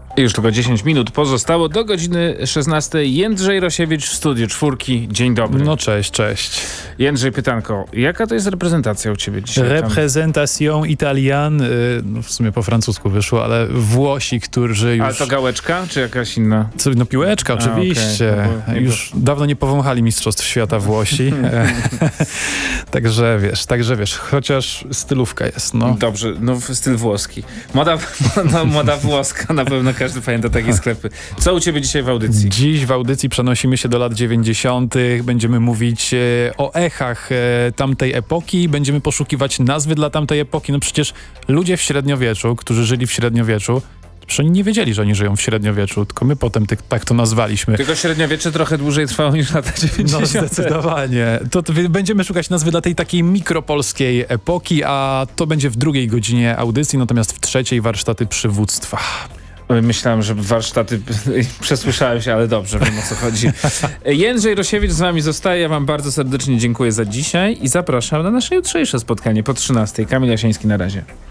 Już tylko 10 minut pozostało do godziny 16. Jędrzej Rosiewicz w studiu Czwórki. Dzień dobry. No cześć. Jędrzej, pytanko. Jaka to jest reprezentacja u ciebie dzisiaj? Representation Italian, no w sumie po francusku wyszło, ale Włosi, którzy już... Ale to gałeczka, czy jakaś inna? No piłeczka, oczywiście. Okay. Już dawno nie powąchali Mistrzostw Świata Włosi. Także wiesz, chociaż stylówka jest, no. Dobrze, no styl włoski. Moda włoska, na pewno każdy pamięta takie sklepy. Co u ciebie dzisiaj w audycji? Dziś w audycji przenosimy się do lat 90. Będziemy mówić o echach tamtej epoki. Będziemy poszukiwać nazwy dla tamtej epoki. No przecież ludzie w średniowieczu, którzy żyli w średniowieczu, przecież oni nie wiedzieli, że oni żyją w średniowieczu, tylko my potem tak to nazwaliśmy. Tylko średniowiecze trochę dłużej trwało niż lata 90. No zdecydowanie. To będziemy szukać nazwy dla tej takiej mikropolskiej epoki, a to będzie w drugiej godzinie audycji, natomiast w trzeciej warsztaty przywództwa. Myślałem, że warsztaty przesłyszałem się, ale dobrze, wiem o co chodzi. Jędrzej Rosiewicz z wami zostaje. Ja wam bardzo serdecznie dziękuję za dzisiaj i zapraszam na nasze jutrzejsze spotkanie po 13:00. Kamil Jasiński, na razie.